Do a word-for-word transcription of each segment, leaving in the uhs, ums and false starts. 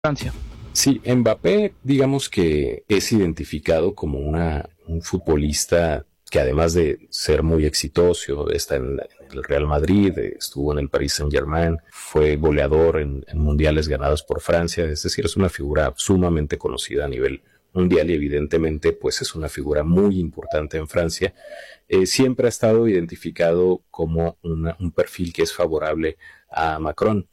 Francia. Sí, Mbappé, digamos que es identificado como una, un futbolista que además de ser muy exitoso, está en, en el Real Madrid, estuvo en el Paris Saint-Germain, fue goleador en, en mundiales ganados por Francia, es decir, es una figura sumamente conocida a nivel mundial y evidentemente pues es una figura muy importante en Francia. Eh, siempre ha estado identificado como una, un perfil que es favorable a Macron.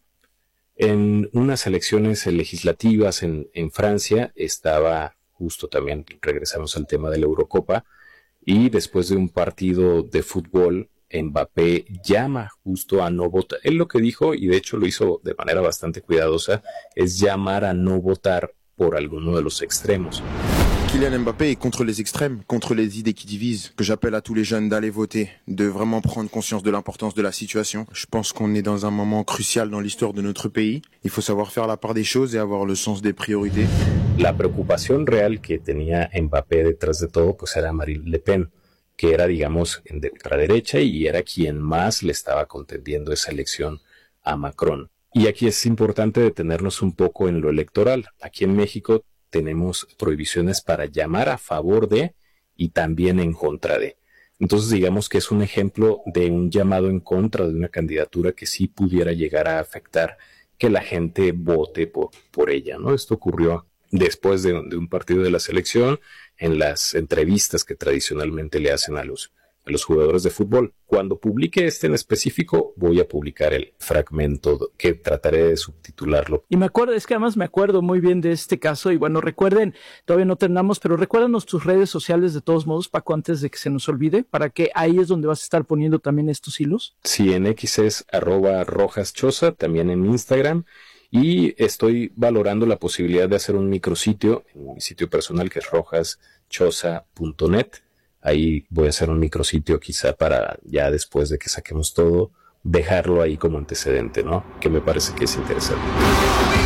En unas elecciones legislativas en, en Francia estaba justo también, regresamos al tema de la Eurocopa, y después de un partido de fútbol, Mbappé llama justo a no votar. Él lo que dijo, y de hecho lo hizo de manera bastante cuidadosa, es llamar a no votar por alguno de los extremos. Kylian Mbappé est contre les extrêmes, contre les idées qui divisent, que j'appelle à tous les jeunes d'aller voter, de vraiment prendre conscience de l'importance de la situation. Je pense qu'on est dans un moment crucial dans l'histoire de notre pays. Il faut savoir faire la part des choses et avoir le sens des priorités. La preocupación real que tenía Mbappé detrás de todo, pues era Marine Le Pen, que era, digamos, de ultraderecha y era quien más le estaba contendiendo esa elección a Macron. Y aquí es importante detenernos un poco en lo electoral. Aquí en México tenemos prohibiciones para llamar a favor de y también en contra de. Entonces digamos que es un ejemplo de un llamado en contra de una candidatura que sí pudiera llegar a afectar que la gente vote por, por ella, ¿no? Esto ocurrió después de, de un partido de la selección, en las entrevistas que tradicionalmente le hacen a los, a los jugadores de fútbol. Cuando publique este en específico, voy a publicar el fragmento que trataré de subtitularlo. Y me acuerdo, es que además me acuerdo muy bien de este caso. Y bueno, recuerden, todavía no terminamos, pero recuérdanos tus redes sociales de todos modos, Paco, antes de que se nos olvide, para que ahí es donde vas a estar poniendo también estos hilos. Sí, en X es arroba rojaschosa, también en Instagram. Y estoy valorando la posibilidad de hacer un micrositio, en mi sitio personal que es rojaschosa punto net. Ahí voy a hacer un micrositio quizá para ya después de que saquemos todo, dejarlo ahí como antecedente, ¿no? Que me parece que es interesante.